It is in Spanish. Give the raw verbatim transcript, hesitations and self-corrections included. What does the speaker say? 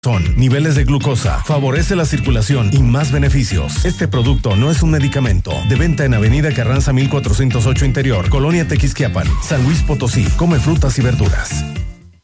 Son niveles de glucosa, favorece la circulación y más beneficios. Este producto no es un medicamento. De venta en Avenida Carranza mil cuatrocientos ocho Interior, Colonia Tequisquiapan, San Luis Potosí. Come frutas y verduras.